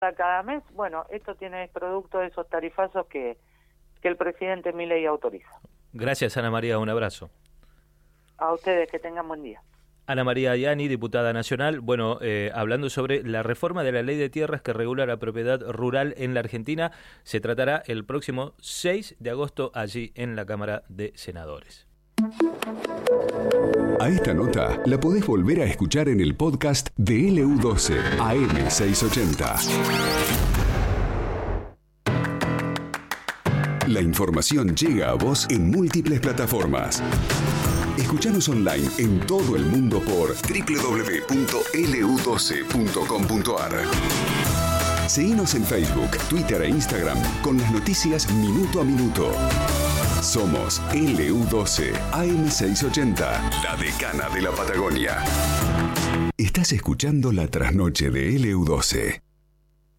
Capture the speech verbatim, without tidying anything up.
cada mes. Bueno, esto tiene producto de esos tarifazos que, que el presidente Milei autoriza. Gracias, Ana María, un abrazo. A ustedes, que tengan buen día. Ana María Ayani, diputada nacional, bueno, eh, hablando sobre la reforma de la ley de tierras que regula la propiedad rural en la Argentina, se tratará el próximo seis de agosto allí en la Cámara de Senadores. A esta nota la podés volver a escuchar en el podcast de L U doce A M seiscientos ochenta. La información llega a vos en múltiples plataformas. Escuchanos online en todo el mundo por doble u doble u doble u punto L U doce punto com punto A R. Seguinos en Facebook, Twitter e Instagram con las noticias minuto a minuto. Somos L U doce A M seiscientos ochenta, la decana de la Patagonia. Estás escuchando La Trasnoche de L U doce.